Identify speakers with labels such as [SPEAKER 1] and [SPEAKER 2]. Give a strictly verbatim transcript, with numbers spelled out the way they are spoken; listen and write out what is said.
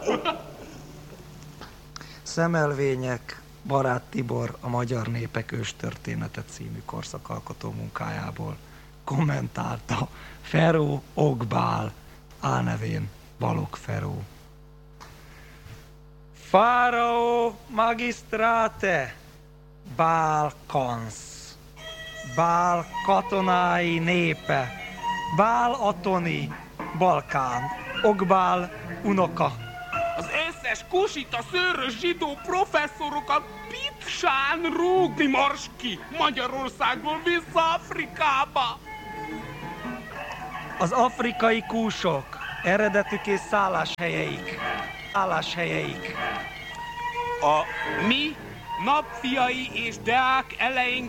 [SPEAKER 1] Szemelvények, Barát Tibor a Magyar Népek őstörténete című korszakalkotó munkájából kommentálta Feró Ogbál, álnevén Balogh Feró. Fáraó magisztráte, Bál kansz, Bál katonái népe, Bál atoni, Balkán, Ogbál unoka.
[SPEAKER 2] Az összes kusita szőrös zsidó professzorokat pitsán rúgni mars ki Magyarországból vissza Afrikába.
[SPEAKER 1] Az afrikai kúsok, eredetük és szálláshelyeik, szálláshelyeik.
[SPEAKER 2] A mi napfiai és deák eleink